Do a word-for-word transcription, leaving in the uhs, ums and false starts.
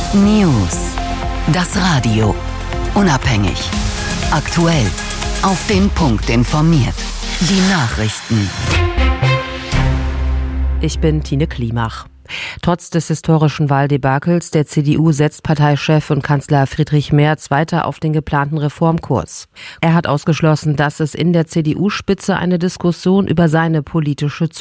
News. Das Radio. Unabhängig. Aktuell. Auf den Punkt informiert. Die Nachrichten. Ich bin Tine Klimach. Trotz des historischen Wahldebakels der C D U setzt Parteichef und Kanzler Friedrich Merz weiter auf den geplanten Reformkurs. Er hat ausgeschlossen, dass es in der C D U-Spitze eine Diskussion über seine politische